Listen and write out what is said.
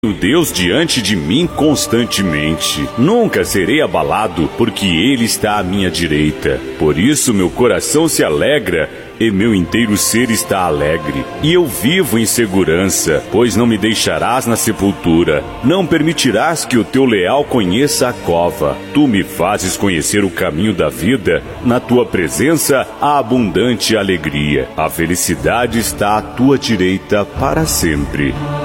o Deus diante de mim constantemente. Nunca serei abalado, porque Ele está à minha direita. Por isso meu coração se alegra e meu inteiro ser está alegre. E eu vivo em segurança, pois não me deixarás na sepultura. Não permitirás que o teu leal conheça a cova. Tu me fazes conhecer o caminho da vida. Na tua presença há abundante alegria. A felicidade está à tua direita para sempre.